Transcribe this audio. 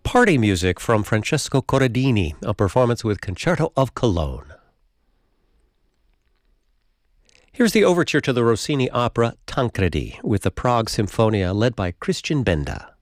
Party music from Francesco Corradini, a performance with Concerto of Cologne. Here's the overture to the Rossini opera Tancredi with the Prague Symphonia led by Christian Benda.